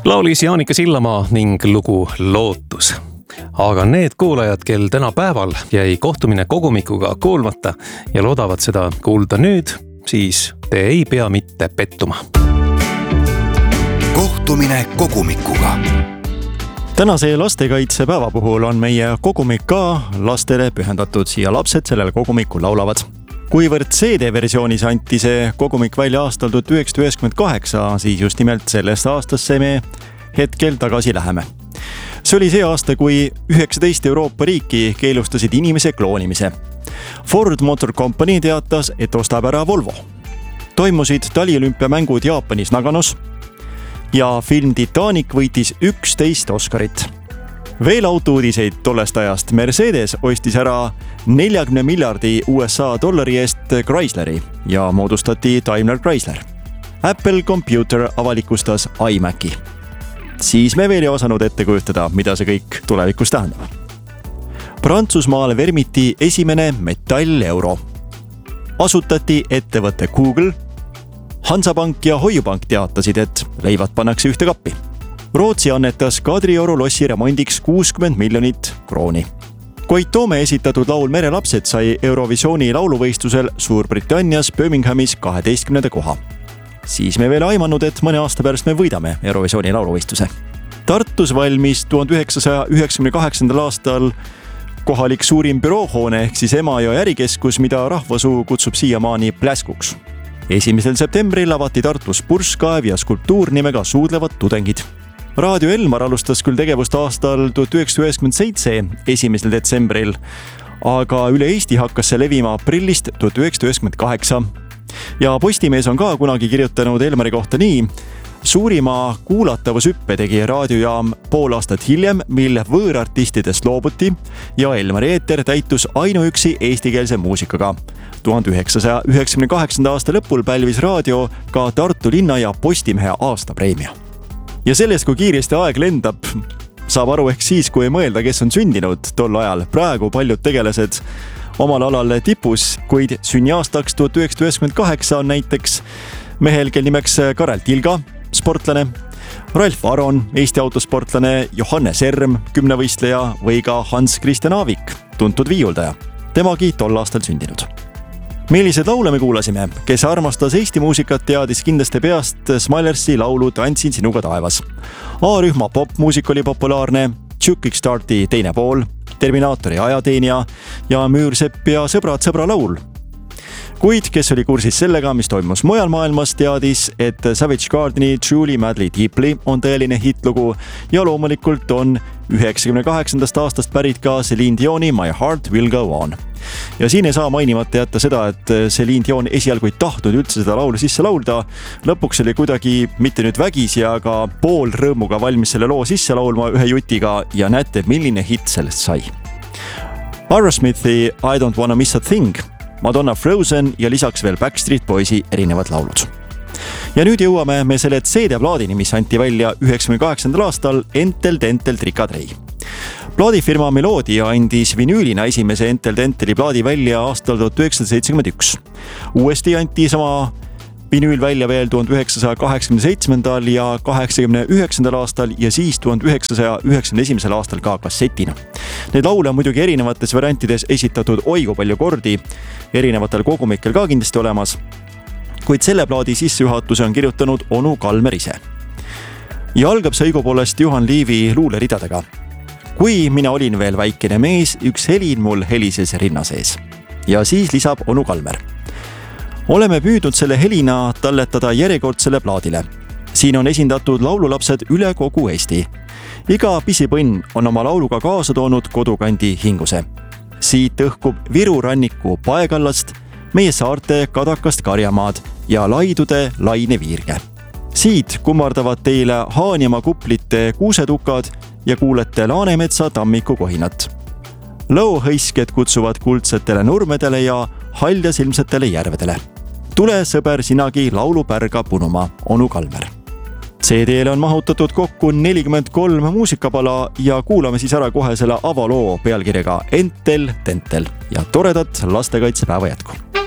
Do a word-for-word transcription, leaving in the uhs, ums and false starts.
Laulis Jaanika Sillamaa ning lugu Lootus. Aga need kuulajad, kel täna päeval jäi kohtumine Kogumikuga kuulmata ja loodavad seda kuulda nüüd, siis te ei pea mitte pettuma. Kohtumine Kogumikuga. Tänase lastekaitsepäeva puhul on meie kogumik ka lastele pühendatud ja lapsed sellel kogumikul laulavad. Kuivõrd C D-versioonis anti see kogumik välja aastal tuhat üheksasada üheksakümmend kaheksa, siis just nimelt sellest aastasse me hetkel tagasi läheme. See oli see aasta, kui üheksateist Euroopa riiki keelustasid inimese kloonimise. Ford Motor Company teatas, et ostab ära Volvo. Toimusid taliolümpiamängud Jaapanis Naganos ja film Titanic võitis üksteist Oscarit. Veel autouudiseid tollest ajast. Mercedes ostis ära neljakümne miljardi U S A dollari eest Chrysleri ja moodustati Daimler Chrysler. Apple Computer avalikustas iMaci. Siis me veel ei osanud ette kujutada, mida see kõik tulevikus tähendab. Prantsusmaal vermiti esimene metalleuro. Asutati ettevõte Google. Hansapank ja Hoiupank teatasid, et leivad pannakse ühte kappi. Rootsi annetas Kadrioru lossi remondiks kuuskümmend miljonit krooni. Koit Toome esitatud laul Merelapsed sai Eurovisiooni lauluvõistlusel Suurbritannias Birminghamis kaheteistkümnenda koha. Siis me veel aimanud, et mõne aasta pärast me võidame Eurovisiooni lauluvõistluse. Tartus valmis tuhande üheksasaja üheksakümne kaheksandal aastal kohalik suurim büroohoone ehk siis Emajõe ärikeskus, mida rahvasuu kutsub siiamaani Pläskuks. Esimesel septembril avati Tartus purskkaev ja skulptuur nimega Suudlevad tudengid. Raadio Elmar alustas küll tegevust aastal tuhat üheksasada üheksakümmend seitse esimesel detsembril, aga üle Eesti hakkas see levima aprillist tuhat üheksasada üheksakümmend kaheksa. Ja Postimees on ka kunagi kirjutanud Elmari kohta nii: suurima kuulatavusüppe tegi raadiojaam pool aastat hiljem, mil võõrartistidest loobuti ja Elmari eeter täitus ainuüksi eestikeelse muusikaga. tuhande üheksasaja üheksakümne kaheksanda aasta lõpul pälvis raadio ka Tartu linna ja Postimehe aastapreemia. Ja sellest, kui kiiresti aeg lendab, saab aru ehk siis, kui ei mõelda, kes on sündinud tol ajal. Praegu paljud tegelased omal alal tipus, kuid sünniaastaks tuhat üheksasada üheksakümmend kaheksa on näiteks mehel, kel nimeks Karel Tilga, sportlane, Ralf Aron, Eesti autosportlane, Johannes Erm, kümnevõistleja või ka Hans Christian Aavik, tuntud viiuldaja. Temagi tol aastal sündinud. Millised laule me kuulasime? Kes armastas Eesti muusikat, teadis kindlasti peast Smilersi laulu Tantsin sinuga taevas. A-rühma popmuusik oli populaarne, Juke Starti Teine pool, Terminaatori ajateenija ja Müürsepp ja Sõbrad sõbra laul. Kuid kes oli kursis sellega, mis toimus mujal maailmas, teadis, et Savage Gardeni Truly Madly Deeply on tõeline hitlugu ja loomulikult on üheksakümne kaheksandast aastast pärit ka Celine Dioni My Heart Will Go On. Ja siin ei saa mainimata jätta seda, et Celine Dion esialgu ei tahtnud üldse seda laulu sisse laulda. Lõpuks oli kuidagi mitte nüüd vägisi, aga pool rõõmuga valmis selle loo sisse laulma ühe jutiga ja näete, milline hit sellest sai. Aerosmithi I Don't Wanna Miss a Thing, Madonna Frozen ja lisaks veel Backstreet Boysi erinevad laulud. Ja nüüd jõuame me selle C D-plaadini, mis anti välja üheksakümne kaheksandal aastal Entel Dentel Tricadrei. Plaadifirma Melodia andis vinüülina esimese Entel Denteli plaadi välja aastal tuhat üheksasada seitsekümmend üks. Uuesti anti sama vinüül välja veel tuhande üheksasaja kaheksakümne seitsmendal ja kaheksakümne üheksandal aastal ja siis tuhande üheksasaja üheksakümne esimesel aastal ka kassetina. Need laule on muidugi erinevates variantides esitatud oigu palju kordi, erinevatel kogumikel ka kindlasti olemas, kuid selle plaadi sissejuhatuse on kirjutanud onu Kalmer ise. Ja algab see õigupoolest Juhan Liivi luuleridadega. Kui mina olin veel väikene mees, üks helin mul helises rinna sees. Ja siis lisab onu Kalmer. Oleme püüdnud selle helina talletada järjekordsele plaadile. Siin on esindatud laululapsed üle kogu Eesti. Iga pisipõnn on oma lauluga kaasa toonud kodukandi hinguse. Siit õhkub Viru ranniku paekallast, meie saarte kadakast Karjamaad ja laidude laine viirge. Siit kummardavad teile Haanjamaa kuplite kuusetukad ja kuulete Laanemetsa tammiku kohinat. Lõuhõisked kutsuvad kuldsetele nurmedele ja haljasilmsetele järvedele. Tule sõber sinagi laulupärga punuma, onu Kalmer. C D-le on mahutatud kokku nelikümmend kolm muusikapala ja kuulame siis ära kohe selle avaloo pealkirjaga Entel Dentel ja toredat lastekaitsepäeva jätku.